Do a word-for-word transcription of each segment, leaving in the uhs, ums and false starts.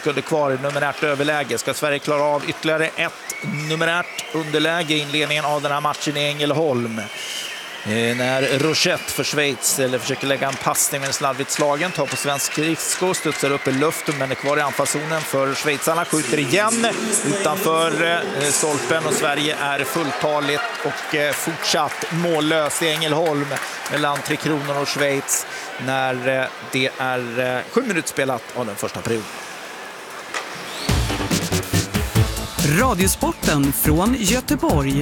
sekunder kvar i numerärt överläge. Ska Sverige klara av ytterligare ett numerärt underläge i inledningen av den här matchen i Ängelholm? När Rochette för Schweiz eller försöker lägga en passning med en slarvigt slagen, tar på svensk skridsko, studsar upp i luften men är kvar i anfallszonen för schweizarna, skjuter igen utanför stolpen och Sverige är fulltaligt och fortsatt mållös i Ängelholm mellan Tre Kronor och Schweiz när det är sju minuter spelat av den första perioden. Radiosporten från Göteborg.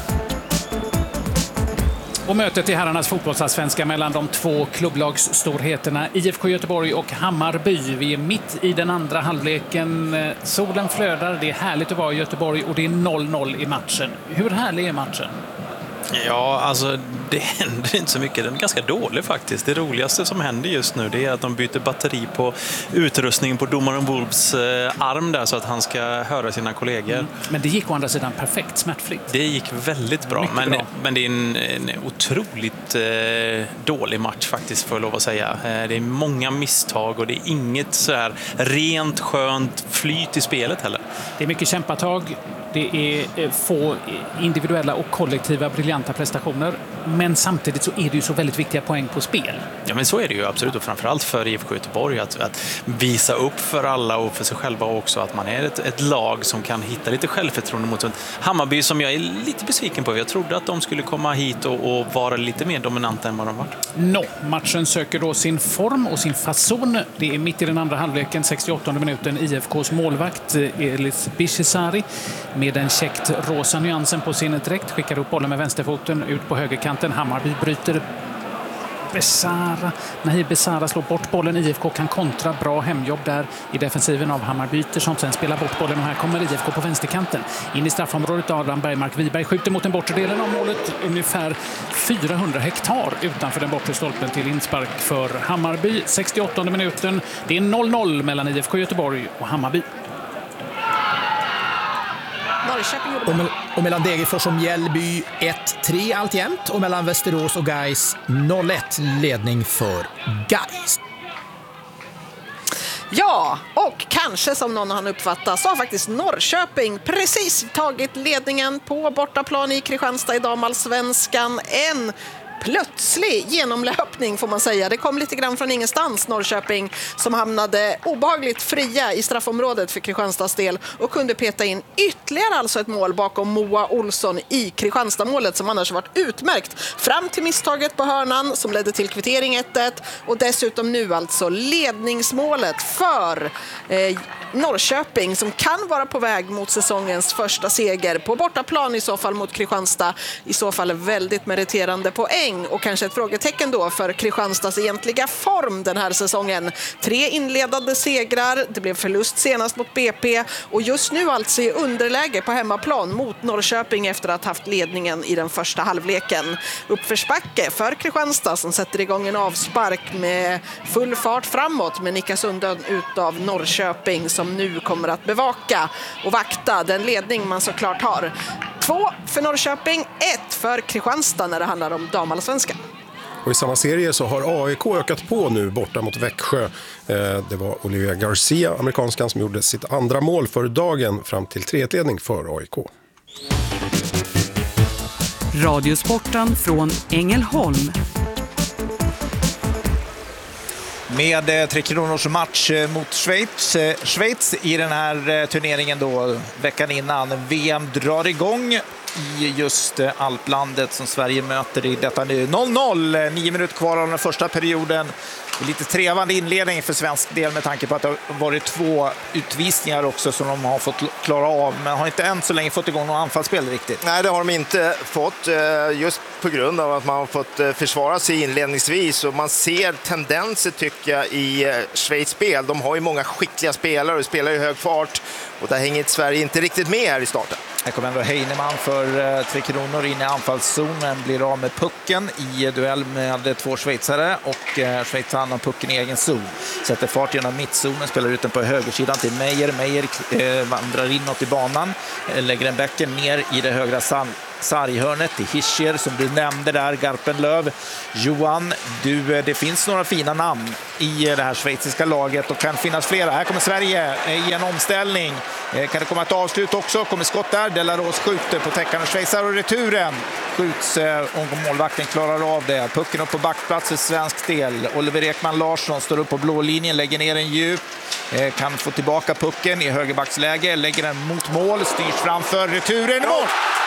Och mötet i herrarnas fotbollsallsvenska mellan de två klubblagsstorheterna I F K Göteborg och Hammarby. Vi är mitt i den andra halvleken. Solen flödar, det är härligt att vara i Göteborg och det är noll noll i matchen. Hur härlig är matchen? Ja, alltså det händer inte så mycket. Den är ganska dålig faktiskt. Det roligaste som händer just nu det är att de byter batteri på utrustningen på domaren Wolves eh, arm där så att han ska höra sina kollegor. Mm. Men det gick å andra sidan perfekt, smärtfritt. Det gick väldigt bra. Men, bra. men det är en, en otroligt eh, dålig match faktiskt för att lov att säga. Eh, det är många misstag och det är inget så här rent skönt flyt i spelet heller. Det är mycket kämpatag. Det är få individuella och kollektiva briljanta prestationer. Men samtidigt så är det ju så väldigt viktiga poäng på spel. Ja, men så är det ju absolut. Och framförallt för I F K Göteborg att, att visa upp för alla och för sig själva också att man är ett, ett lag som kan hitta lite självförtroende mot en Hammarby som jag är lite besviken på. Jag trodde att de skulle komma hit och, och vara lite mer dominanta än vad de var. Nå, matchen söker då sin form och sin fason. Det är mitt i den andra halvleken, sextioåttonde minuten, I F K:s målvakt Elis Bishesari med den käckt rosa nyansen på sin dräkt skickar upp bollen med vänsterfoten ut på högerkanten. Hammarby bryter Besara. Nahir Besara slår bort bollen. I F K kan kontra. Bra hemjobb där i defensiven av Hammarbyter som sen spelar bort bollen. Och här kommer I F K på vänsterkanten. In i straffområdet. Adam Bergmark Wiberg skjuter mot den bortre delen av målet. Ungefär fyrahundra hektar utanför den bortre stolpen till inspark för Hammarby. sextioåttonde minuten. Det är noll noll mellan I F K Göteborg och Hammarby. Och, me- och mellan Degerfors och Mjällby ett tre alltjämt och mellan Västerås och Gais noll ett ledning för Gais. Ja, och kanske som någon han uppfattar så har faktiskt Norrköping precis tagit ledningen på bortaplan i Kristianstad i damallsvenskan. En plötslig genomlöpning får man säga. Det kom lite grann från ingenstans Norrköping som hamnade obehagligt fria i straffområdet för Kristianstads del och kunde peta in ytterligare alltså ett mål bakom Moa Olsson i Kristianstad-målet som annars varit utmärkt fram till misstaget på hörnan som ledde till kvittering ett ett och dessutom nu alltså ledningsmålet för eh, Norrköping som kan vara på väg mot säsongens första seger på bortaplan i så fall mot Kristianstad. I så fall väldigt meriterande poäng och kanske ett frågetecken då för Kristianstads egentliga form den här säsongen. Tre inledande segrar, det blev förlust senast mot B P och just nu alltså i underläge på hemmaplan mot Norrköping efter att ha haft ledningen i den första halvleken. Uppförsbacke för Kristianstad som sätter igång en avspark med full fart framåt med Nika Sundön utav Norrköping som nu kommer att bevaka och vakta den ledning man såklart har. Två för Norrköping, ett för Kristianstad när det handlar om damallsvenskan. Och i samma serie så har A I K ökat på nu borta mot Växjö. Det var Olivia Garcia, amerikanskan, som gjorde sitt andra mål för dagen fram till tre ett-ledning för A I K. Radiosporten från Ängelholm. Med Tre Kronors match mot Schweiz, Schweiz i den här turneringen då veckan innan V M drar igång i just Alplandet som Sverige möter i detta nu. noll noll, nio minuter kvar av den första perioden. Lite trevande inledning för svensk del med tanke på att det har varit två utvisningar också som de har fått klara av. Men har inte än så länge fått igång någon anfallsspel riktigt. Nej, det har de inte fått. Just på grund av att man har fått försvara sig inledningsvis. Och man ser tendenser tycker jag i Schweiz spel. De har ju många skickliga spelare och spelar i hög fart. Och där hänger Sverige inte riktigt med här i starten. Här kommer ändå Heinemann för uh, Tre Kronor in i anfallszonen, blir av med pucken i duell med två schweizare och uh, Schweiz har pucken i egen zon. Sätter fart genom mittzonen, spelar ut den på högersidan till Meijer. Meijer uh, vandrar inåt i banan, uh, lägger en bäcken ner i det högra sam- sarghörnet till Hischier som du nämnde där, Garpenlöv. Johan, du, det finns några fina namn i det här schweiziska laget och kan finnas flera. Här kommer Sverige i en omställning. Kan det komma ett avslut också? Kommer skott där. Delaros skjuter på täckande schweizare och returen skjuts om målvakten klarar av det. Pucken upp på backplats för svensk del. Oliver Ekman Larsson står upp på blå linjen, lägger ner en djup. Kan få tillbaka pucken i högerbacksläge, lägger den mot mål, styrs framför returen. Mål!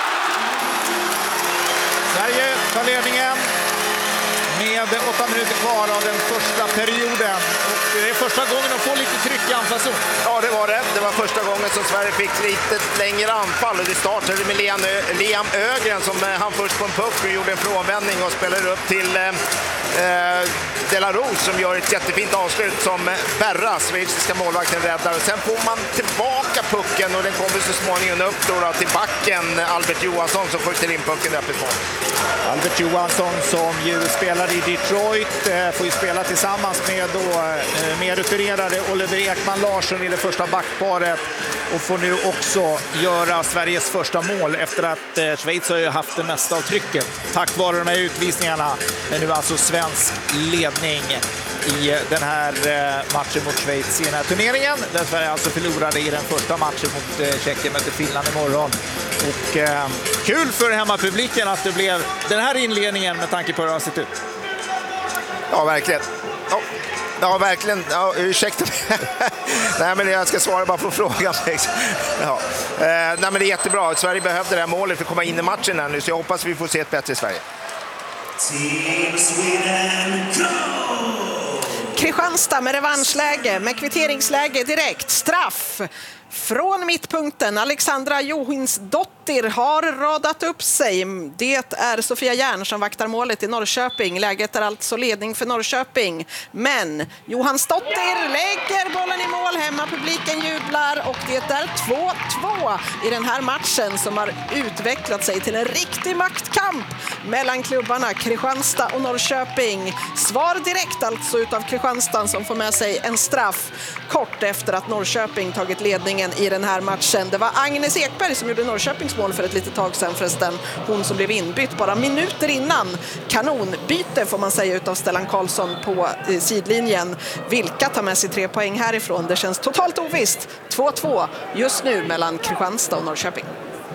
Sverige tar ledningen med åtta minuter kvar av den första perioden. Och det är första gången de får lite tryck i anfallszon. Ja, det var det. Det var första gången som Sverige fick lite längre anfall. Och det startade med Liam, Liam Ögren som han först på en puck och gjorde en frånvändning och spelade upp till eh, Delaros som gör ett jättefint avslut som Berra, schweiziska målvakten, räddar. Och sen får man tillbaka pucken och den kommer så småningom upp då, då till backen Albert Johansson som skjuter in pucken öppet mål. Albert Johansson som ju spelar i Detroit får ju spela tillsammans med då mer rutinerade Oliver Ekman Larsson i det första backparet och får nu också göra Sveriges första mål efter att Schweiz har ju haft det mesta av trycket tack vare de här utvisningarna. Men nu alltså svensk ledning i den här matchen mot Schweiz i den här turneringen där Sverige alltså förlorade i den första matchen mot Tjeckien, möter Finland imorgon. Och eh, kul för hemmapubliken att det blev den här inledningen med tanke på hur det har sett ut. Ja, verkligen. Ja, ja verkligen. Ja, ursäkta mig. Nej, men jag ska svara bara på frågan. Ja. Eh, nej, men det är jättebra. Sverige behövde det här målet för att komma in i matchen här nu, så jag hoppas vi får se ett bättre Sverige. Kristianstad med revanschläge, med kvitteringsläge direkt, straff. Från mittpunkten, Alexandra Johinsdottir har radat upp sig. Det är Sofia Järn som vaktar målet i Norrköping. Läget är alltså ledning för Norrköping. Men Johansdottir lägger bollen i mål. Hemmapubliken jublar och det är två två i den här matchen som har utvecklat sig till en riktig maktkamp mellan klubbarna Kristianstad och Norrköping. Svar direkt alltså utav Kristianstad som får med sig en straff kort efter att Norrköping tagit ledningen i den här matchen. Det var Agnes Ekberg som gjorde Norrköpings mål för ett litet tag sedan förresten. Hon som blev inbytt bara minuter innan. Kanonbyte får man säga utav Stellan Karlsson på eh, sidlinjen. Vilka tar med sig tre poäng härifrån? Det känns totalt ovisst. två två just nu mellan Kristianstad och Norrköping.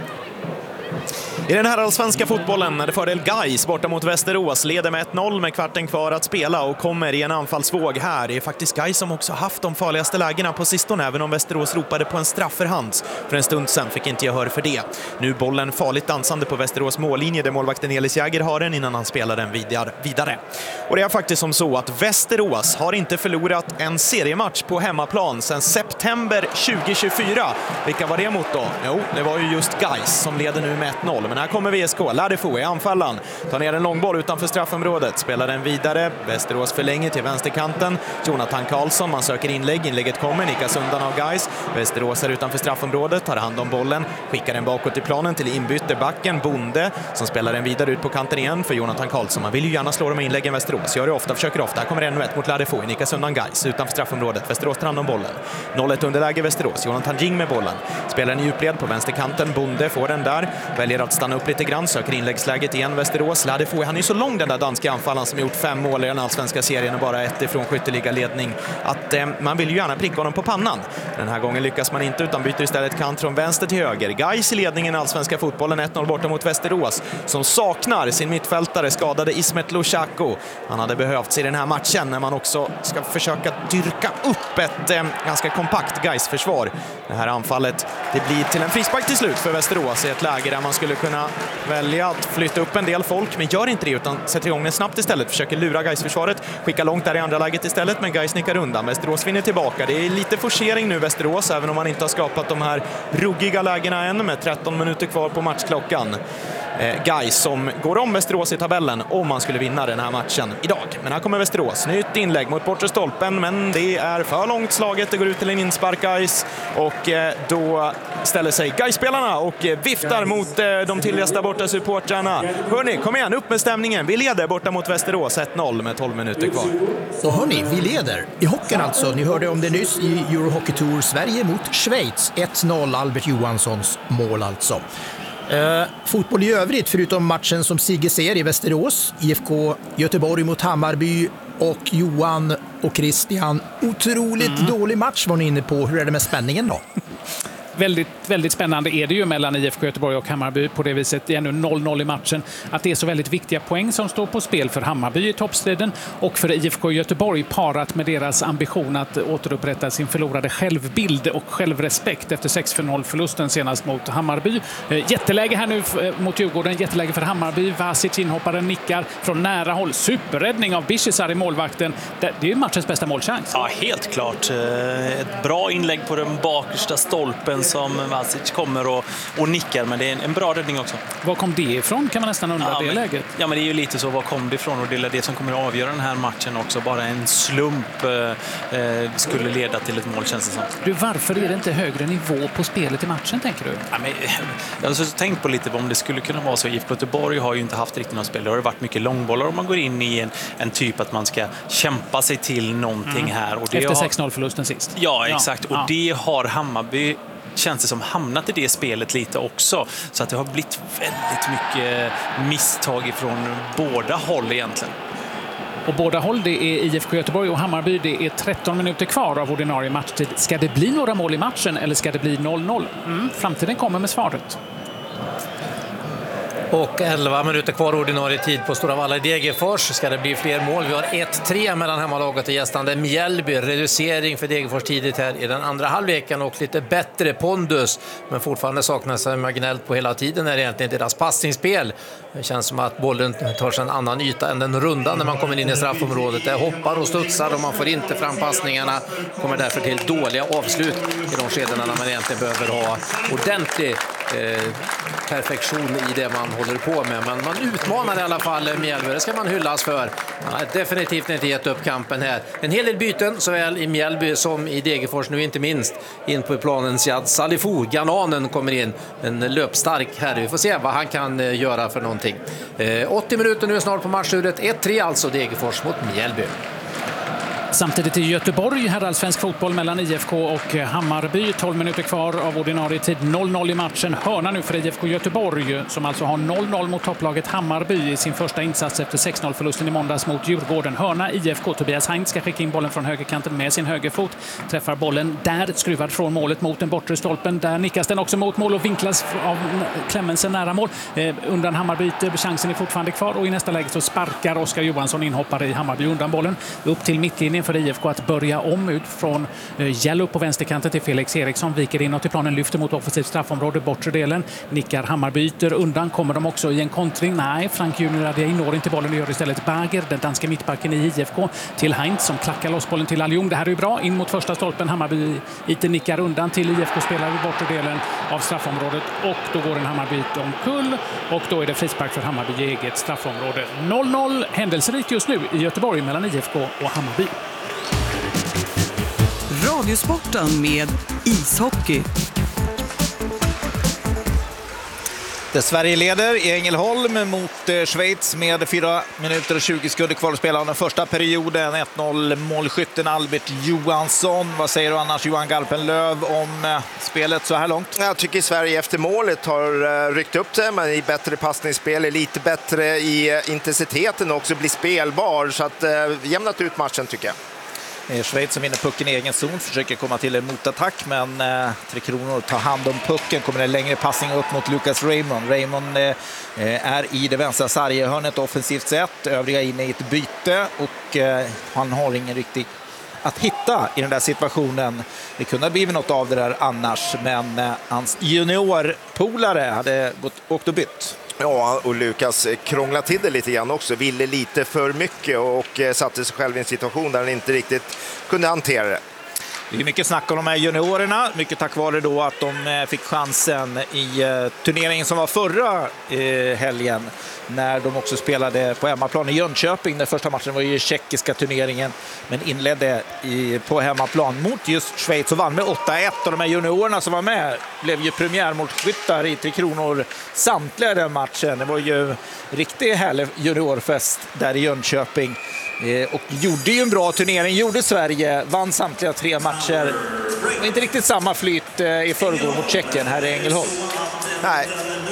I den här allsvenska fotbollen är det fördel Gais borta mot Västerås, leder med ett noll med kvarten kvar att spela och kommer i en anfallsvåg här. Det är faktiskt Gais som också haft de farligaste lägena på sistone, även om Västerås ropade på en strafförhands för en stund sedan, fick inte jag hör för det. Nu bollen farligt dansande på Västerås mållinje där målvakten Elis Jäger har den innan han spelar den vidare. Och det är faktiskt som så att Västerås har inte förlorat en seriematch på hemmaplan sedan september tjugo tjugofyra. Vilka var det mot då? Jo, det var ju just Gais som leder nu med ett noll. Men här kommer V S K, Ladefo i anfallan. Tar ner en långboll utanför straffområdet. Spelar den vidare. Västerås förlänger till vänsterkanten. Jonathan Karlsson, man söker inlägg. Inlägget kommer, nickas undan av Gais. Västerås är utanför straffområdet, tar hand om bollen. Skickar den bakåt i planen till inbytterbacken Bonde, som spelar den vidare ut på kanten igen för Jonathan Karlsson. Man vill ju gärna slå dem med inläggen Västerås. Gör det ofta, försöker ofta. Här kommer ännu ett mot Ladefo. Nickas undan Gais utanför straffområdet. Västerås tar hand om bollen. noll ett underläge Västerås. Jonathan Jing med bollen. Spelar en djupled på vänsterkanten. Bonde får den där. Väljer att stanna upp lite grann, söker inläggsläget igen Västerås. Ladefo, han är så lång den där danska anfallaren som gjort fem mål i den allsvenska serien och bara ett ifrån skytteliga ledning att eh, man vill ju gärna pricka honom på pannan. Den här gången lyckas man inte utan byter istället kant från vänster till höger. Gais i ledningen i allsvenska fotbollen ett noll borta mot Västerås som saknar sin mittfältare skadade Ismet Lushako. Han hade behövts i den här matchen när man också ska försöka dyrka upp ett eh, ganska kompakt Gais-försvar. Det här anfallet, det blir till en frispark till slut för Västerås i ett läge där man skulle kunna välja att flytta upp en del folk, men gör inte det utan sätter igång den snabbt istället. Försöker lura Gais-försvaret, skicka långt där i andra läget istället, men Gais nickar undan. Västerås vinner tillbaka. Det är lite forcering nu Västerås, även om man inte har skapat de här ruggiga lägena än med tretton minuter kvar på matchklockan. Eh, Gais som går om Västerås i tabellen om man skulle vinna den här matchen idag. Men här kommer Västerås. Nytt inlägg mot bortre stolpen, men det är för långt slaget. Det går ut till en inspark Gais och eh, då ställer sig Gais-spelarna och eh, viftar mot eh, de tillresta borta supportrarna. Hörni, kom igen, upp med stämningen. Vi leder borta mot Västerås ett noll med tolv minuter kvar. Och hörni, vi leder. I hockeyn alltså. Ni hörde om det nyss i Eurohockey Tour Sverige mot Schweiz. ett noll Albert Johanssons mål alltså. Eh, fotboll i övrigt, förutom matchen som Sigge ser i Västerås, I F K Göteborg mot Hammarby och Johan och Christian. Otroligt mm. dålig match var ni inne på. Hur är det med spänningen då? Väldigt, väldigt spännande är det ju mellan I F K Göteborg och Hammarby på det viset. Det är nu noll noll i matchen. Att det är så väldigt viktiga poäng som står på spel för Hammarby i toppstriden och för I F K Göteborg parat med deras ambition att återupprätta sin förlorade självbild och självrespekt efter sex noll-förlusten senast mot Hammarby. Jätteläge här nu mot Djurgården, jätteläge för Hammarby. Vasic, inhopparen, nickar från nära håll. Superräddning av Bishizar i målvakten. Det är ju matchens bästa målchans. Ja, helt klart. Ett bra inlägg på den bakersta stolpen som Vasic kommer och, och nickar, men det är en, en bra räddning också. Var kom det ifrån kan man nästan undra, ja, det men, läget? Ja, men det är ju lite så, var kom det ifrån, och det är det som kommer att avgöra den här matchen också. Bara en slump eh, skulle leda till ett mål, känns det som. Du, varför är det inte högre nivå på spelet i matchen, tänker du? Ja, men, jag har så tänkt på lite om det skulle kunna vara så. I F K Göteborg har ju inte haft riktigt något spel. Det har varit mycket långbollar och man går in i en, en typ att man ska kämpa sig till någonting mm. här. Och det efter har... sex noll-förlusten sist. Ja, exakt. Ja. Och det har Hammarby, känns det som, hamnat i det spelet lite också. Så att det har blivit väldigt mycket misstag ifrån båda håll egentligen. Och båda håll, det är I F K Göteborg och Hammarby. Det är tretton minuter kvar av ordinarie matchtid. Ska det bli några mål i matchen eller ska det bli noll noll? Mm, framtiden kommer med svaret. Och elva minuter kvar ordinarie tid på Stora Valla i Degerfors. Ska det bli fler mål? Vi har ett tre mellan hemmalaget och gästande Mjällby. Reducering för Degerfors tidigt här i den andra halvleken och lite bättre pondus. Men fortfarande saknas marginellt på hela tiden är egentligen deras passningsspel. Det känns som att bollen tar sig en annan yta än den runda när man kommer in i straffområdet. Det hoppar och studsar och man får inte fram passningarna. Kommer därför till dåliga avslut i de skedena när man egentligen behöver ha ordentlig eh, perfektion i det man håller på med. Men man utmanar i alla fall Mjällby. Det ska man hyllas för. Han har definitivt inte gett upp kampen här. En hel del byten såväl i Mjällby som i Degerfors, nu inte minst in på planen. Siad Salifou, Ghananen, kommer in. En löpstark herre. Vi får se vad han kan göra för någonting. Eh, åttio minuter nu är snart på matchslutet. ett tre alltså Degerfors mot Mjällby. Samtidigt i Göteborg, herrallsvensk fotboll mellan I F K och Hammarby. tolv minuter kvar av ordinarie tid. noll noll i matchen. Hörna nu för I F K Göteborg som alltså har noll noll mot topplaget Hammarby i sin första insats efter sex noll-förlusten i måndags mot Djurgården. Hörna I F K. Tobias Heinz ska skicka in bollen från högerkanten med sin högerfot. Träffar bollen där, skruvad från målet mot den bortre stolpen. Där nickas den också mot mål och vinklas av Clemensen nära mål. Eh, undan Hammarby, chansen är fortfarande kvar och i nästa läge så sparkar Oskar Johansson, inhoppare i Hammarby, undan bollen. Upp till mittlinjen för I F K att börja om ut från Gällo på vänsterkanten till Felix Eriksson. Viker inåt i planen, lyfter mot offensivt straffområde, bortre delen. Nickar Hammarby, yter undan. Kommer de också i en kontring? Nej, Frank Junior Adjei når inte bollen och gör istället Bager, den danska mittbacken i I F K, till Heinz som klackar loss bollen till Aljung. Det här är ju bra. In mot första stolpen. Hammarby yter nickar undan till I F K-spelare i bortre delen av straffområdet och då går en Hammarby omkull och då är det frispark för Hammarby i eget straffområde. noll noll. Händelserikt just nu i Göteborg mellan I F K och Hammarby. Radiosporten med ishockey. Det Sverige leder i Ängelholm mot Schweiz med fyra minuter och tjugo sekunder kvar att spela av den första perioden. ett noll målskytten Albert Johansson. Vad säger du annars, Johan Garpenlöv, om spelet så här långt? Jag tycker Sverige efter målet har ryckt upp det, men i bättre passningsspel, är lite bättre i intensiteten också, blir spelbar, så att jämnat ut matchen tycker jag. Schweiz som vinner pucken i egen zon, försöker komma till en motattack, men eh, Tre Kronor tar hand om pucken, kommer en längre passning upp mot Lucas Raymond. Raymond eh, är i det vänstra sarghörnet offensivt sett, övriga inne i ett byte och eh, han har ingen riktigt att hitta i den där situationen. Det kunde ha blivit något av det där annars, men eh, hans juniorpolare hade gått, åkt och bytt. Ja, och Lukas krånglade till det lite grann också, ville lite för mycket och satte sig själv i en situation där han inte riktigt kunde hantera det. Det är mycket snack om de här juniorerna, mycket tack vare då att de fick chansen i turneringen som var förra helgen när de också spelade på hemmaplan i Jönköping. Den första matchen var ju tjeckiska turneringen, men inledde i, på hemmaplan mot just Schweiz och vann med åtta ett. Och de här juniorerna som var med blev ju premiärmålskyttar i Tre Kronor samtliga den matchen. Det var ju riktigt härlig juniorfest där i Jönköping. Och gjorde ju en bra turnering, gjorde Sverige, vann samtliga tre matcher. Det var inte riktigt samma flyt i förrgår mot Tjeckien här i Ängelholm. Nej.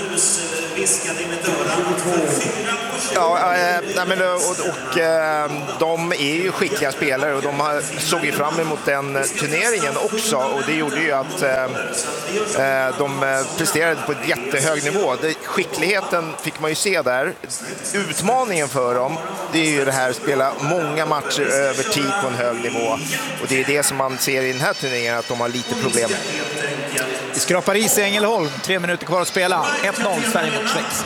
Ja, äh, nej, men, och, och äh, de är ju skickliga spelare och de har, såg ju fram emot den turneringen också, och det gjorde ju att äh, de presterade på ett jättehög nivå. Det, skickligheten fick man ju se där. Utmaningen för dem, det är ju det här att spela många matcher över tid på en hög nivå, och det är det som man ser i den här turneringen, att de har lite problem. Vi skrapar is i Ängelholm, tre minuter kvar att spela. ett noll Sverige mot Schweiz.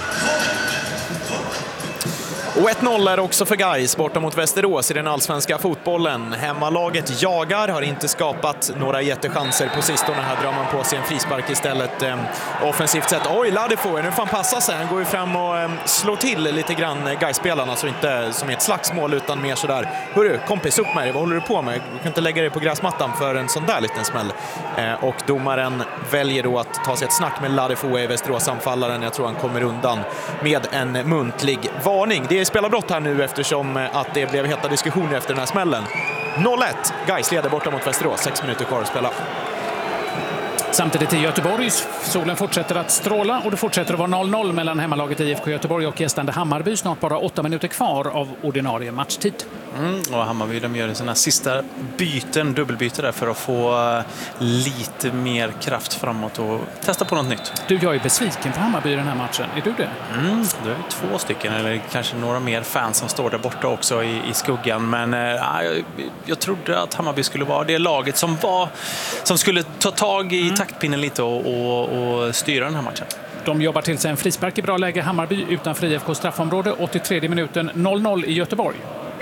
Och ett noll är också för Gais borta mot Västerås i den allsvenska fotbollen. Hemmalaget jagar, har inte skapat några jättechanser på sistone. Här drar man på sig en frispark istället. Eh, offensivt sett. Oj, Ladefo, nu får han passa sig. Han går ju fram och eh, slår till lite grann Gais-spelarna, så inte som ett slagsmål utan mer sådär. Hörru, kompis, upp med dig. Vad håller du på med? Du kan inte lägga dig på gräsmattan för en sån där liten smäll. Eh, och domaren väljer då att ta sig ett snack med Ladefo i Västerås-anfallaren. Jag tror han kommer undan med en muntlig varning. Det är spelarbrott här nu eftersom att det blev heta diskussioner efter den här smällen. noll ett, Gais leder borta mot Västerås, sex minuter kvar att spela. Samtidigt i Göteborg, solen fortsätter att stråla och det fortsätter att vara noll noll mellan hemmalaget I F K Göteborg och gästande Hammarby. Snart bara åtta minuter kvar av ordinarie matchtid. Mm, och Hammarby, de gör sina sista byten, dubbelbyte där, för att få lite mer kraft framåt och testa på något nytt. Du, jag är besviken på Hammarby i den här matchen. Är du det? Mm, det är två stycken, eller kanske några mer fans som står där borta också i, i skuggan. Men äh, jag, jag trodde att Hammarby skulle vara det laget som var som skulle ta tag i mm. taktpinnen lite och, och, och styra den här matchen. De jobbar till sig en frispark i bra läge. Hammarby utanför I F K straffområde. åttiotre minuten, noll noll i Göteborg.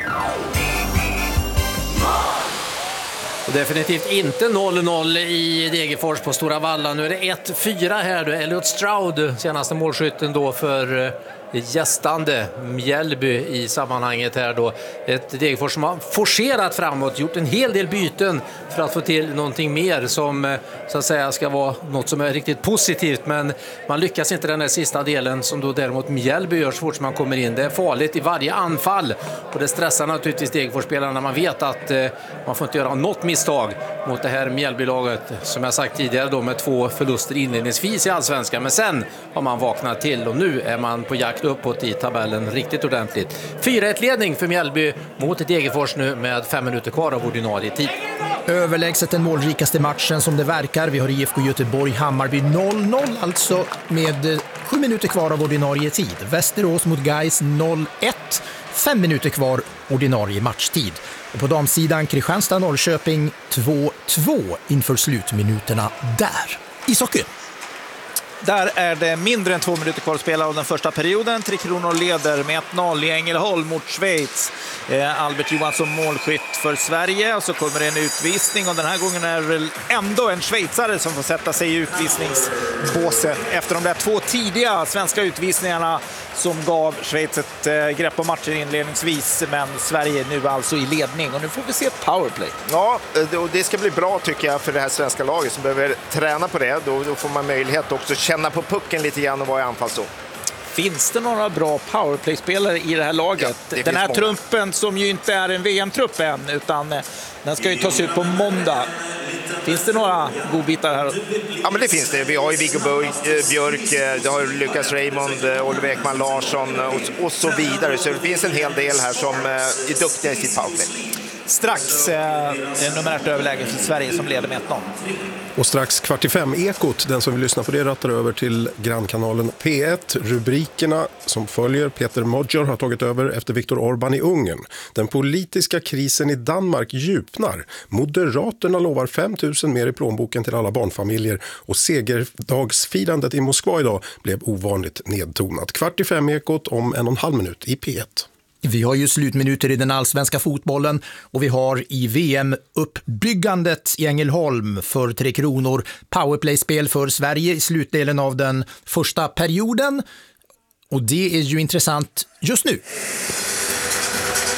Och definitivt inte noll noll i Degerfors på Stora Valla. Nu är det ett fyra här då. Elliot Stroud, senaste målskytten då för gästande Mjällby i sammanhanget här då. Ett Degerfors som har forcerat framåt, gjort en hel del byten för att få till någonting mer som så att säga ska vara något som är riktigt positivt, men man lyckas inte den här sista delen som då däremot Mjällby gör så fort som man kommer in. Det är farligt i varje anfall och det stressar naturligtvis Degerfors-spelarna när man vet att eh, man får inte göra något misstag mot det här Mjällby-laget som jag sagt tidigare då med två förluster inledningsvis i allsvenskan, men sen har man vaknat till och nu är man på jakt uppåt i tabellen riktigt ordentligt. fyra ett ledning för Mjällby mot Degerfors nu med fem minuter kvar av ordinarie tid. Överlägset den målrikaste matchen som det verkar. Vi har I F K Göteborg Hammarby noll noll, alltså med sju minuter kvar av ordinarie tid. Västerås mot Gais noll ett, fem minuter kvar ordinarie matchtid. Och på damsidan Kristianstad Norrköping två två inför slutminuterna där. Ishockeyn. Där är det mindre än två minuter kvar att spela av den första perioden. Tre Kronor leder med ett noll i Ängelholm mot Schweiz. Eh, Albert Johansson målskytt för Sverige. Och så kommer det en utvisning. Och den här gången är det väl ändå en schweizare som får sätta sig i utvisningsbåset. Efter de där två tidiga svenska utvisningarna som gav Schweiz ett eh, grepp på matchen inledningsvis. Men Sverige nu alltså i ledning. Och nu får vi se powerplay. Ja, och det ska bli bra tycker jag för det här svenska laget som behöver träna på det. Då, då får man möjlighet också känna på pucken lite grann och vara i anfallszon. Finns det några bra powerplay-spelare i det här laget? Ja, det den här många. Trumpen som ju inte är en V M-trupp än, utan den ska ju tas ut på måndag. Finns det några godbitar här? Ja, men det finns det. Vi har ju Viggo Björk, det har Lukas Raymond, Oliver Ekman Larsson och, och så vidare. Så det finns en hel del här som är duktiga i sitt powerplay. Strax eh, numerärt överläge för Sverige som leder med ett noll. Och strax kvart i fem Ekot, den som vill lyssna på det rattar över till grannkanalen P ett. Rubrikerna som följer: Peter Modjor har tagit över efter Viktor Orbán i Ungern. Den politiska krisen i Danmark djupnar. Moderaterna lovar fem tusen mer i plånboken till alla barnfamiljer och segerdagsfirandet i Moskva idag blev ovanligt nedtonat. Kvart i fem Ekot om en och en halv minut i P ett. Vi har ju slutminuter i den allsvenska fotbollen och vi har i V M-uppbyggandet i Ängelholm för Tre Kronor powerplay-spel för Sverige i slutdelen av den första perioden. Och det är ju intressant just nu.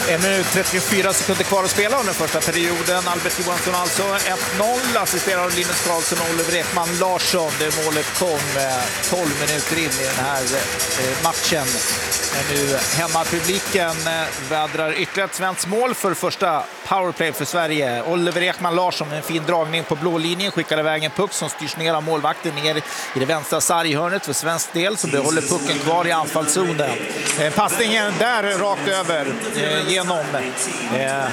En minut trettiofyra sekunder kvar att spela under första perioden. Albert Johansson alltså ett noll. Assisterar av Linus Karlsson och Oliver Ekman Larsson. Det målet kom tolv minuter in i den här matchen. Men nu hemmapubliken vädrar ytterligare ett svenskt mål för första powerplay för Sverige. Oliver Ekman Larsson med en fin dragning på blå linjen skickar iväg en puck som styrs ner av målvakten ner i det vänstra sarghörnet för svensk del, som behåller pucken kvar i anfallszonen. Eh, passningen där rakt över eh, genom eh,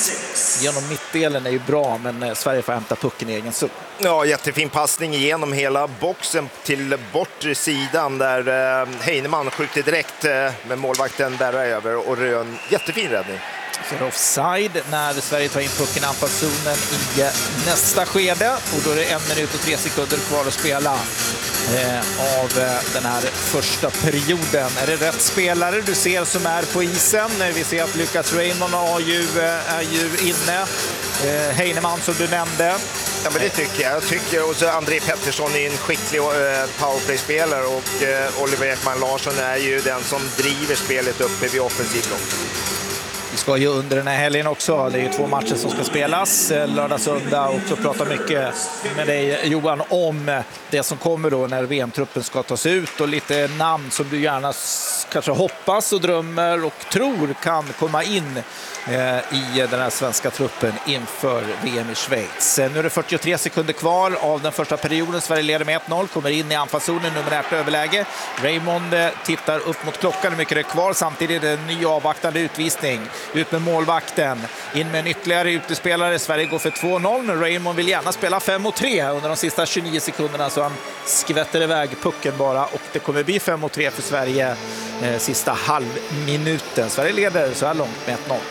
genom mittdelen är ju bra, men eh, Sverige får hämta pucken i egen zon. Ja, jättefin passning igenom hela boxen till bortre sidan där eh, Heinemann skjuter direkt eh, med målvakten där över och Rön. Jättefin räddning. Så är det offside när Sverige tar in pucken i anfallszonen i nästa skede. Och då är det en minut och tre sekunder kvar att spela eh, av eh, den här första perioden. Är det rätt spelare du ser som är på isen? Vi ser att Lucas Raymond är ju, är ju inne. Eh, Heinemann som du nämnde. Ja, men det tycker jag. Jag tycker också André Pettersson är en skicklig eh, powerplay-spelare och eh, Oliver Ekman Larsson är ju den som driver spelet uppe vid offensivt block. Vi ska ju under den här helgen också. Det är ju två matcher som ska spelas. Lördag, söndag. Och så prata mycket med dig, Johan, om det som kommer då när V M-truppen ska tas ut. Och lite namn som du gärna kanske hoppas och drömmer och tror kan komma in eh, i den här svenska truppen inför V M i Schweiz. Nu är det fyrtiotre sekunder kvar av den första perioden. Sverige leder med ett noll. Kommer in i anfallszonen, numerärt överläge. Raymond eh, tittar upp mot klockan hur mycket det är kvar. Samtidigt är det en ny avvaktande utvisning. Ut med målvakten, in med en ytterligare utespelare. Sverige går för två noll, men Raymond vill gärna spela fem mot tre under de sista tjugonio sekunderna, så han skvätter iväg pucken bara, och det kommer bli fem mot tre för Sverige eh, sista halvminuten. Sverige leder så här långt med ett noll.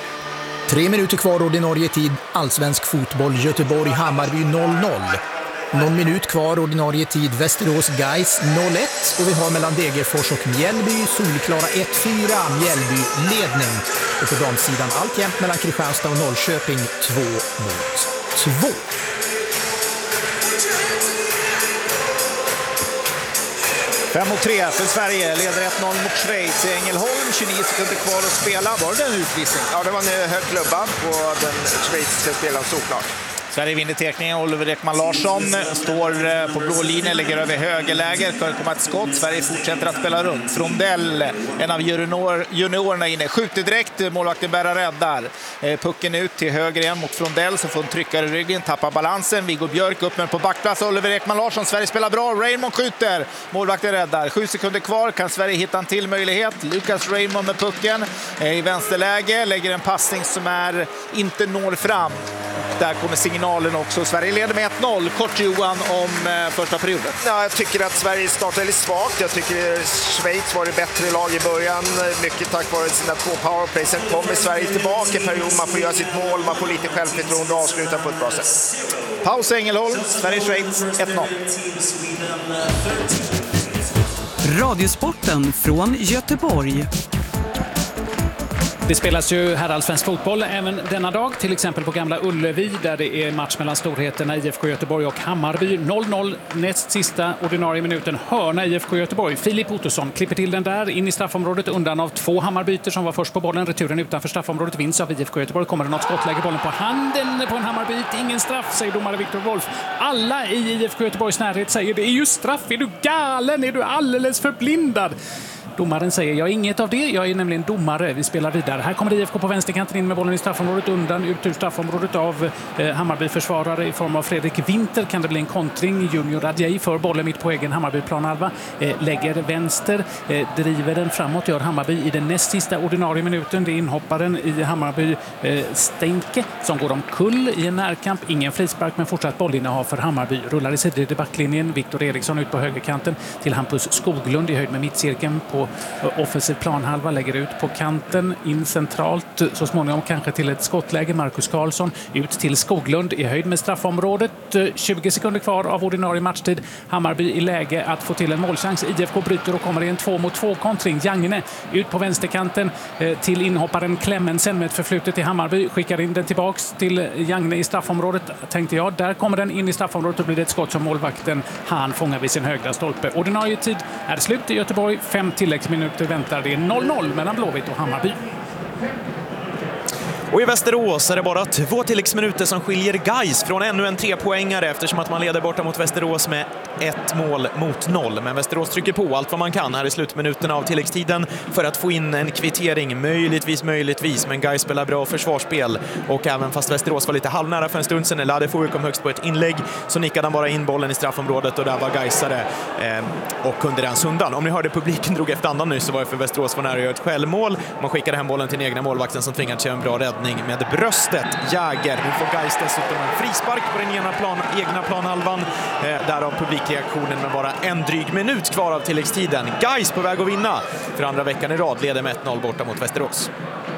Tre minuter kvar ordinarie tid, allsvensk fotboll, Göteborg-Hammarby noll noll. Någon minut kvar ordinarie tid, Västerås-Gais noll ett, och vi har mellan Degerfors och Mjällby solklara ett fyra, Mjällby ledning. Och på damsidan alltjämt mellan Kristianstad och Norrköping två mot två. fem mot tre för Sverige, leder ett noll mot Schweiz i Ängelholm, tjugonio sekunder kvar att spela. Var det en utvisning? Ja, det var en hög klubba på den schweiziska spelaren, såklart. Sverige vinner tekningen. Oliver Ekman Larsson står på blå linjen, lägger över högerläger. Kan komma ett skott. Sverige fortsätter att spela runt. Frondell, en av junior, juniorerna inne, skjuter direkt. Målvakten Berra räddar. Pucken ut till höger igen mot Frondell, som får en tryckare i ryggen, tappar balansen. Viggo Björk upp med på backplats. Oliver Ekman Larsson, Sverige spelar bra. Raymond skjuter. Målvakten räddar. Sju sekunder kvar. Kan Sverige hitta en till möjlighet? Lucas Raymond med pucken i vänsterläge. Lägger en passning som är inte når fram. Där kommer signalen också. Sverige leder med ett noll. Kort, Johan, om eh, första perioden. Ja, jag tycker att Sverige startade lite svagt. Jag tycker Schweiz var det bättre lag i början. Mycket tack vare sina två powerplay. Sen kommer Sverige tillbaka i perioden. Man får göra sitt mål. Man får lite självförtroende och avsluta på ett bra sätt. Paus Ängelholm. Sverige-Schweiz ett noll. Radiosporten från Göteborg. Det spelas ju herrallsvensk fotboll även denna dag, till exempel på Gamla Ullevi, där det är match mellan storheterna I F K Göteborg och Hammarby. noll noll, näst sista ordinarie minuten, hörna I F K Göteborg. Filip Ottosson klipper till den där, in i straffområdet, undan av två Hammarbyter som var först på bollen. Returen utanför straffområdet vinns av I F K Göteborg. Kommer det något skott, lägger bollen på handen på en Hammarbyt. Ingen straff, säger domare Viktor Wolf. Alla i I F K Göteborgs närhet säger det är ju straff. Är du galen? Är du alldeles förblindad? Domaren säger, jag är inget av det, jag är nämligen domare. Vi spelar vidare. Här kommer I F K på vänsterkanten in med bollen i straffområdet, undan ut ur straffområdet av eh, Hammarby-försvarare i form av Fredrik Winter. Kan det bli en kontring? Junior Adjei för bollen mitt på egen Hammarby-planhalva. Eh, lägger vänster, eh, driver den framåt, gör Hammarby i den näst sista ordinarie minuten. Det är inhopparen i Hammarby, eh, Stenke, som går omkull i en närkamp. Ingen frispark, men fortsatt bollinnehav för Hammarby. Rullar i sidled i backlinjen. Viktor Eriksson ut på högerkanten till Hampus Skoglund i höjd med mittcirkeln på offensiv planhalva, lägger ut på kanten, in centralt, så småningom kanske till ett skottläge. Marcus Karlsson ut till Skoglund i höjd med straffområdet. tjugo sekunder kvar av ordinarie matchtid. Hammarby i läge att få till en målchans. I F K bryter och kommer i en två mot två kontring. Jagne ut på vänsterkanten till inhopparen Klemmensen med ett förflutet i Hammarby. Skickar in den tillbaks till Jagne i straffområdet, tänkte jag. Där kommer den in i straffområdet och blir det ett skott som målvakten han fångar vid sin högra stolpe. Ordinarie tid är slut i Göteborg. Fem tilläggsminuter väntar. Det är noll noll mellan Blåvitt och Hammarby. Och i Västerås är det bara två tilläggsminuter som skiljer Gais från ännu en trepoängare eftersom att man leder borta mot Västerås med ett mål mot noll. Men Västerås trycker på allt vad man kan här i slutminuterna av tilläggstiden för att få in en kvittering. Möjligtvis, möjligtvis, men Gais spelar bra försvarsspel. Och även fast Västerås var lite halvnära för en stund sedan när Ladefou kom högst på ett inlägg så nickade han bara in bollen i straffområdet och där var Gaisare eh, och kunde den sundan. Om ni hörde publiken drog efter andan nu så var det för Västerås var nära att göra ett självmål. Man skickade hem bollen till den egna målvakten som tvingade sig en bra räddning med bröstet. Jäger. Nu får Gais dessutom en frispark på den ena plan, egna planhalvan. Eh, därav publikreaktionen med bara en dryg minut kvar av tilläggstiden. Gais på väg att vinna för andra veckan i rad, leder med ett noll borta mot Västerås.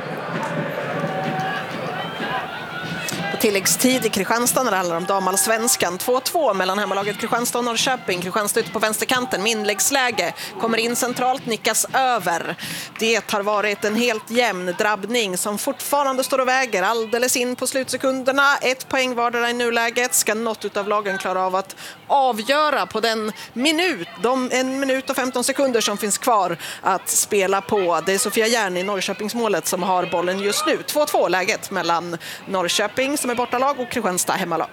Tilläggstid i Kristianstad när det handlar om damallsvenskan. två två mellan hemmalaget Kristianstad och Norrköping. Kristianstad ute på vänsterkanten med inläggsläge. Kommer in centralt, nickas över. Det har varit en helt jämn drabbning som fortfarande står och väger alldeles in på slutsekunderna. Ett poäng vardera i nuläget. Ska något av lagen klara av att avgöra på den minut, de en minut och femton sekunder som finns kvar att spela på. Det är Sofia Järn i Norrköpingsmålet som har bollen just nu. två två läget mellan Norrköping som är bortalag och Kristianstad hemmalag.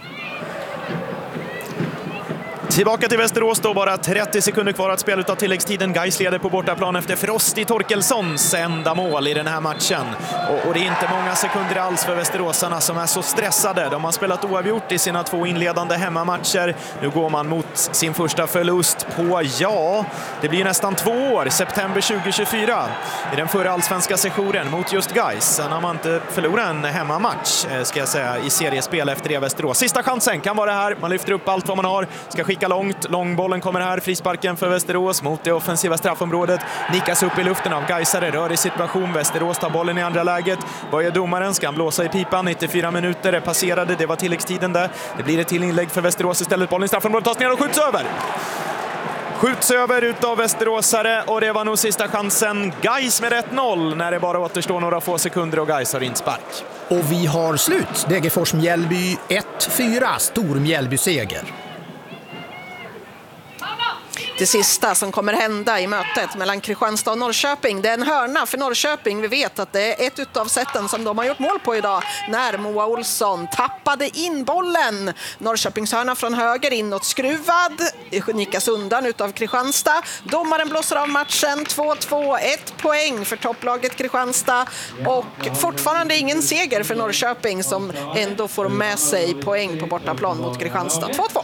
Tillbaka till Västerås då, bara trettio sekunder kvar att spela av tilläggstiden. Gais leder på bortaplan efter Frost i Torkelssons enda mål i den här matchen. Och, och det är inte många sekunder alls för västeråsarna som är så stressade. De har spelat oavgjort i sina två inledande hemmamatcher. Nu går man mot sin första förlust på, ja, det blir nästan två år, september tjugo tjugofyra. I den förra allsvenska sessionen mot just Gais. Sen har man inte förlorat en hemmamatch, ska jag säga, i seriespel efter det Västerås. Sista chansen kan vara här. Man lyfter upp allt vad man har. Ska skicka långt. Långbollen kommer här. Frisparken för Västerås mot det offensiva straffområdet. Nickas upp i luften av Gaisare. Rör i situation. Västerås tar bollen i andra läget. Vad gör domaren? Ska han blåsa i pipan? nittiofyra minuter är passerade. Det var tilläggstiden där. Det blir ett till inlägg för Västerås istället. Bollen i straffområdet tas ner och skjuts över. Skjuts över utav västeråsare och det var nog sista chansen. Gais med ett noll när det bara återstår några få sekunder och Gais har inspark. Och vi har slut. Degerfors-Mjällby ett fyra. Stor Mjällby-seger. Det sista som kommer hända i mötet mellan Kristianstad och Norrköping, det är en hörna för Norrköping. Vi vet att det är ett utav sätten som de har gjort mål på idag när Moa Olsson tappade in bollen. Norrköpings hörna från höger inåt skruvad, nickas undan utav Kristianstad. Domaren blåser av matchen, två två, ett poäng för topplaget Kristianstad och fortfarande ingen seger för Norrköping som ändå får med sig poäng på bortaplan mot Kristianstad. två två.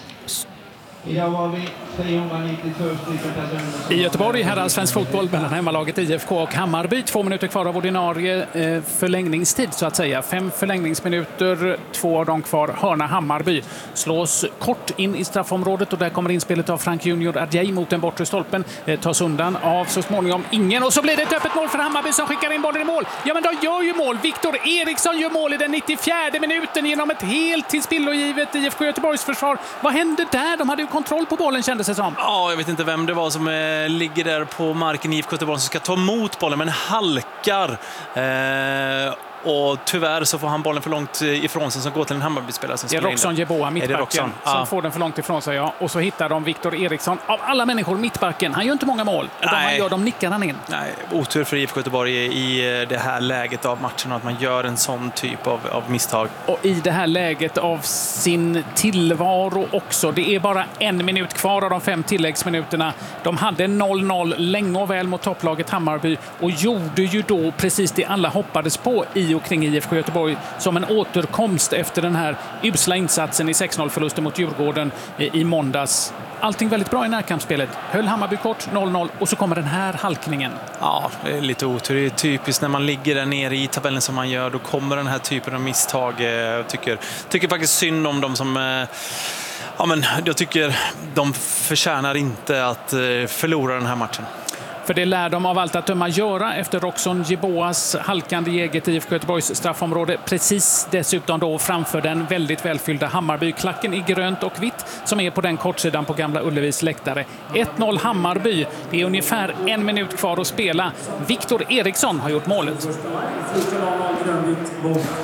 I Göteborg här är svensk fotboll mellan hemmalaget I F K och Hammarby. Två minuter kvar av ordinarie eh, förlängningstid så att säga. Fem förlängningsminuter, två av dem kvar. Hörna Hammarby slås kort in i straffområdet och där kommer inspelet av Frank Junior Adjei mot den bortre stolpen. Eh, tas undan av så småningom ingen och så blir det ett öppet mål för Hammarby som skickar in bollen i mål. Ja, men de gör ju mål. Viktor Eriksson gör mål i den nittiofjärde minuten genom ett helt tillspillogivet I F K Göteborgs försvar. Vad hände där? De hade ju kontroll på bollen, kändes det som. Ja, jag vet inte vem det var som eh, ligger där på marken i I F K Göteborg som ska ta emot bollen, men halkar. Eh, och tyvärr så får han bollen för långt ifrån sig som går till en Hammarby-spelare. Som det är Roxon Jeboa, mittbacken, som ja. får den för långt ifrån sig. Ja. Och så hittar de Viktor Eriksson. Av alla människor, mittbacken. Han gör inte många mål. Och de han gör, de nickar han in. Nej, otur för I F K Göteborg i det här läget av matchen att man gör en sån typ av, av misstag. Och i det här läget av sin tillvaro också. Det är bara en minut kvar av de fem tilläggsminuterna. De hade noll noll länge och väl mot topplaget Hammarby och gjorde ju då precis det alla hoppades på i och kring I F K Göteborg som en återkomst efter den här usla insatsen i sex noll-förlusten mot Djurgården i måndags. Allting väldigt bra i närkampsspelet. Höll Hammarby kort, noll noll och så kommer den här halkningen. Ja, det är lite otur. Det är typiskt när man ligger där nere i tabellen som man gör. Då kommer den här typen av misstag. Jag tycker, tycker faktiskt synd om dem som... Ja, men jag tycker de förtjänar inte att förlora den här matchen. För det lär de av allt att döma göra efter Roxon Jeboas halkande i eget I F K Göteborgs straffområde. Precis dessutom då framför den väldigt välfyllda Hammarby-klacken i grönt och vitt som är på den kortsidan på Gamla Ullevis läktare. ett noll Hammarby. Det är ungefär en minut kvar att spela. Viktor Eriksson har gjort målet.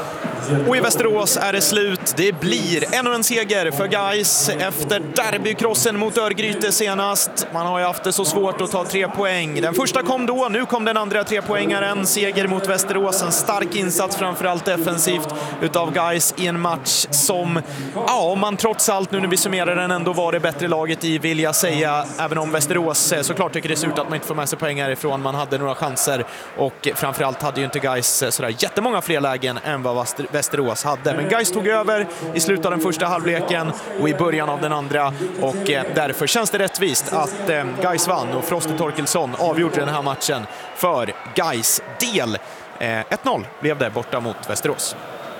Och i Västerås är det slut. Det blir ännu en seger för Gais efter derbykrossen mot Örgryte senast. Man har ju haft det så svårt att ta tre poäng. Den första kom då, nu kom den andra trepoängaren. Seger mot Västerås, en stark insats framförallt defensivt utav Gais i en match som, ja, om man trots allt nu när vi summerar den ändå var det bättre laget i, vill jag säga. Även om Västerås såklart tycker det ser ut att man inte får med sig poäng härifrån. Man hade några chanser och framförallt hade ju inte Gais sådär jättemånga fler lägen än vad Västerås hade. Men Gais tog över i slutet av den första halvleken och i början av den andra, och därför känns det rättvist att Gais vann och Froste Torkelsson avgjorde den här matchen för Gais del. ett noll blev det borta mot Västerås.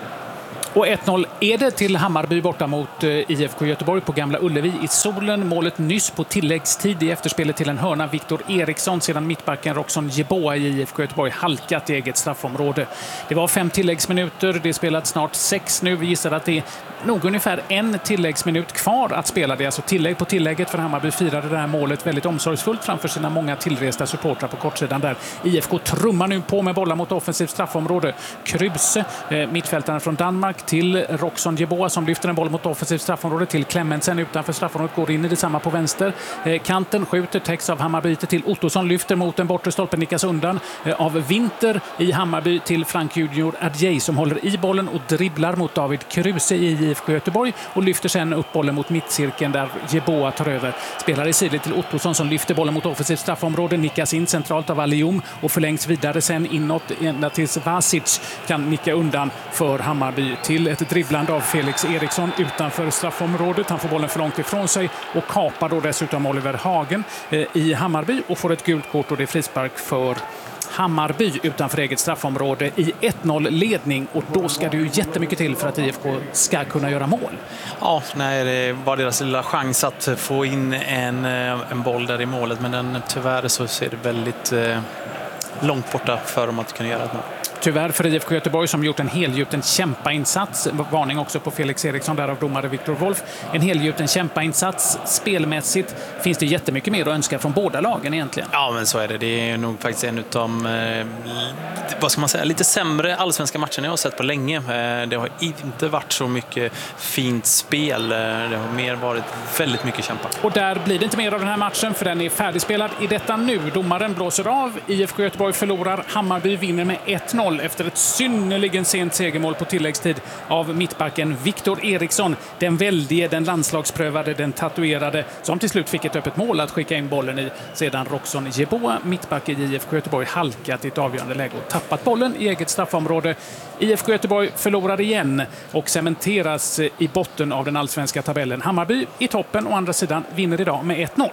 Och ett noll är det till Hammarby borta mot I F K Göteborg på Gamla Ullevi i solen. Målet nyss på tilläggstid i efterspelet till en hörna. Viktor Eriksson sedan mittbacken Roxon Jeboa i I F K Göteborg halkat i eget straffområde. Det var fem tilläggsminuter. Det spelat snart sex nu. Vi gissar att det är nog ungefär en tilläggsminut kvar att spela. Det är alltså tillägg på tillägget, för Hammarby firade det här målet väldigt omsorgsfullt framför sina många tillresta supportrar på kortsidan där. I F K trummar nu på med bollar mot offensivt straffområde. Kruse, eh, mittfältaren från Danmark, till Roxon Jeboa som lyfter en boll mot offensivt straffområde till Clemensen utanför straffområdet, går in i detsamma på vänster. Eh, kanten skjuter, täcks av Hammarby till Ottosson, lyfter mot en bortre stolpen, nickas undan eh, av Winter i Hammarby till Frank Junior Adjei som håller i bollen och dribblar mot David Kruse i I F K Göteborg och lyfter sen upp bollen mot mittcirkeln där Jeboa tar över. Spelar i sidled till Ottosson som lyfter bollen mot offensivt straffområde, nickas in centralt av Alium och förlängs vidare sen inåt ända tills Vasic kan nicka undan för Hammarby till ett dribblande av Felix Eriksson utanför straffområdet. Han får bollen för långt ifrån sig och kapar då dessutom Oliver Hagen eh, i Hammarby och får ett gult kort, och det är frispark för Hammarby utanför eget straffområde i ett noll ledning, och då ska det ju jättemycket till för att I F K ska kunna göra mål. Ja, nej, det var deras lilla chans att få in en, en boll där i målet, men den, tyvärr så ser det väldigt eh, långt borta för dem att kunna göra ett mål. Tyvärr för I F K Göteborg som gjort en helgjuten kämpainsats. Varning också på Felix Eriksson där av domare Viktor Wolf. En helgjuten kämpainsats. Spelmässigt finns det jättemycket mer att önska från båda lagen egentligen. Ja, men så är det. Det är nog faktiskt en utav eh, vad ska man säga, lite sämre allsvenska matchen jag har sett på länge. Eh, det har inte varit så mycket fint spel. Eh, det har mer varit väldigt mycket kämpa. Och där blir det inte mer av den här matchen, för den är färdigspelad i detta nu. Domaren blåser av. I F K Göteborg förlorar. Hammarby vinner med ett noll efter ett synnerligen sent segermål på tilläggstid av mittbacken Viktor Eriksson. Den väldige, den landslagsprövade, den tatuerade, som till slut fick ett öppet mål att skicka in bollen i. Sedan Roxon Jeboa, mittback i I F K Göteborg, halkat i ett avgörande läge och tappat bollen i eget straffområde. I F K Göteborg förlorar igen och cementeras i botten av den allsvenska tabellen. Hammarby i toppen, och andra sidan vinner idag med ett noll.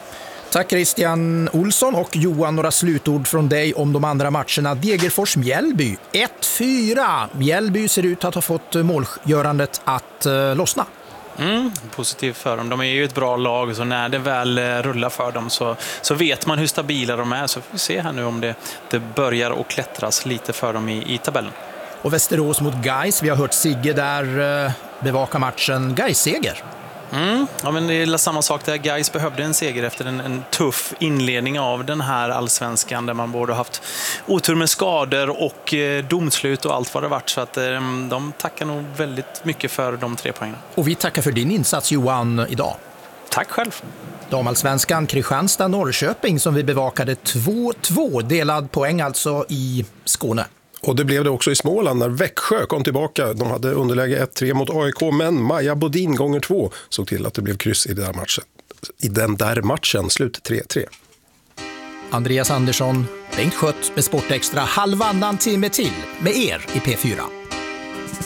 Tack Christian Olsson. Och Johan, några slutord från dig om de andra matcherna. Degerfors-Mjällby ett fyra. Mjällby ser ut att ha fått målgörandet att uh, lossna. Mm, positivt för dem. De är ju ett bra lag, så när det väl rullar för dem så, så vet man hur stabila de är. Så får vi se här nu om det, det börjar att klättras lite för dem i, i tabellen. Och Västerås mot Gais. Vi har hört Sigge där uh, bevaka matchen. Gais-seger. Mm. Ja, men det är samma sak där. Gais behövde en seger efter en, en tuff inledning av den här allsvenskan, där man både haft otur med skador och eh, domslut och allt vad det varit, så att eh, de tackar nog väldigt mycket för de tre poängen. Och vi tackar för din insats, Johan, idag. Tack själv. Damallsvenskan Kristianstad-Norrköping som vi bevakade två två, delad poäng alltså i Skåne. Och det blev det också i Småland när Växjö kom tillbaka. De hade underläge ett tre mot A I K, men Maja Bodin gånger två såg till att det blev kryss i den där matchen. I den där matchen, slut tre tre. Andreas Andersson, Bengt Skött med Sportextra, halvannan timme till med er i P fyra.